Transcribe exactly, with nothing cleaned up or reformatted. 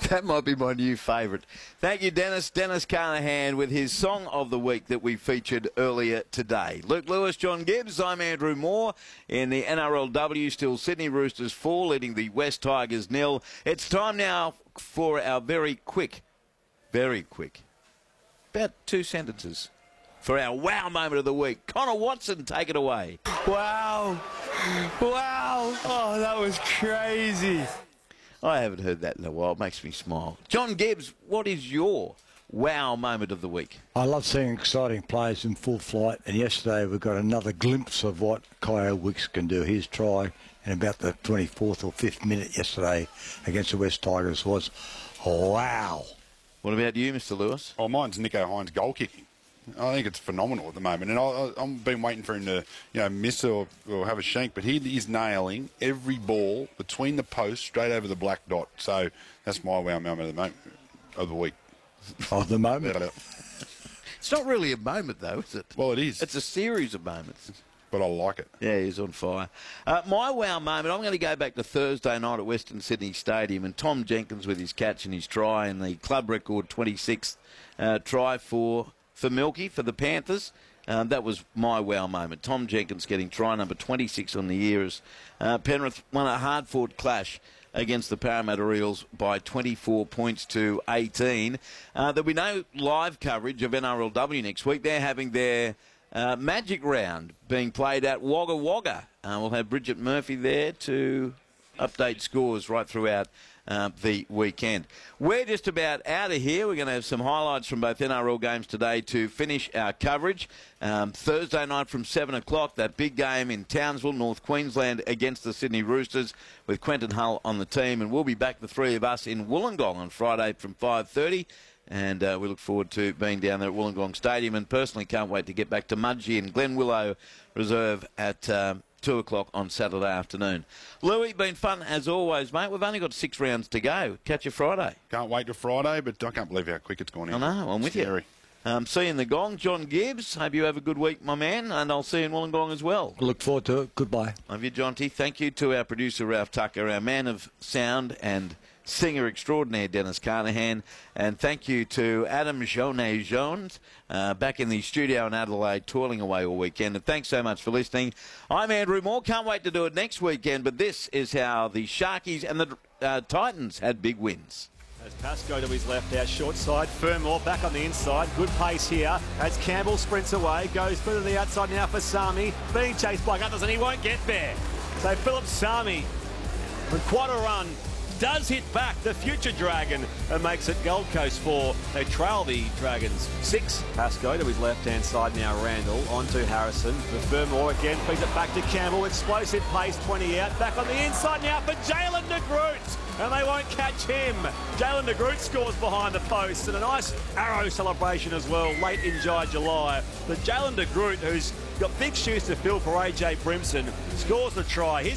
That might be my new favourite. Thank you, Dennis. Dennis Carnahan with his Song of the Week that we featured earlier today. Luke Lewis, John Gibbs, I'm Andrew Moore. In the N R L W, still Sydney Roosters four, leading the West Tigers nil. It's time now for our very quick, very quick, about two sentences, for our wow moment of the week. Connor Watson, take it away. Wow. Wow. Oh, that was crazy. I haven't heard that in a while. It makes me smile. John Gibbs, what is your wow moment of the week? I love seeing exciting players in full flight, and yesterday we got another glimpse of what Kyle Wicks can do. His try in about the twenty-fourth or fifth minute yesterday against the West Tigers was wow. What about you, Mister Lewis? Oh, mine's Nico Hines goal kicking. I think it's phenomenal at the moment, and I, I, I've been waiting for him to, you know, miss or, or have a shank, but he is nailing every ball between the posts straight over the black dot. So that's my wow moment of the moment of the week. Of the moment. It's not really a moment, though, is it? Well, it is. It's a series of moments. But I like it. Yeah, he's on fire. Uh, my wow moment, I'm going to go back to Thursday night at Western Sydney Stadium, and Tom Jenkins with his catch and his try and the club record twenty-sixth uh, try for... for Milky, for the Panthers. Um, that was my wow moment. Tom Jenkins getting try number twenty-six on the year as uh, Penrith won a hard-fought clash against the Parramatta Eels by twenty-four points to eighteen. Uh, there'll be no live coverage of N R L W next week. They're having their uh, Magic Round being played at Wagga Wagga. Uh, we'll have Bridget Murphy there to update scores right throughout Uh, the weekend. We're just about out of here. We're going to have some highlights from both N R L games today to finish our coverage. Um, Thursday night from seven o'clock, that big game in Townsville, North Queensland, against the Sydney Roosters with Quentin Hull on the team. And we'll be back, the three of us, in Wollongong on Friday from five thirty. And uh, we look forward to being down there at Wollongong Stadium, and personally can't wait to get back to Mudgee and Glen Willow Reserve at um, two o'clock on Saturday afternoon. Louis, been fun as always, mate. We've only got six rounds to go. Catch you Friday. Can't wait to Friday, but I can't believe how quick it's gone in. I know, I'm with Scary. you. Um, see you in the Gong. John Gibbs, hope you have a good week, my man, and I'll see you in Wollongong as well. Look forward to it. Goodbye. Love you, Jonty. Thank you to our producer, Ralph Tucker, our man of sound and singer extraordinaire, Dennis Carnahan, and thank you to Adam Jones-Jones, uh, back in the studio in Adelaide, toiling away all weekend. And thanks so much for listening. I'm Andrew Moore. Can't wait to do it next weekend, but this is how the Sharkies and the uh, Titans had big wins. As Pascoe to his left, out short side. Fermor back on the inside. Good pace here as Campbell sprints away. Goes through to the outside now for Sami. Being chased by others and he won't get there. So Philip Sami, with quite a run, does hit back the future Dragon and makes it Gold Coast four. They trail the Dragons six. Pascoe to his left-hand side now. Randall onto Harrison. The Fermor again feeds it back to Campbell. Explosive pace, twenty out. Back on the inside now for Jalen de Groot. And they won't catch him. Jalen de Groot scores behind the post. And a nice arrow celebration as well, late in July. But Jalen de Groot, who's got big shoes to fill for A J Brimson, scores the try. His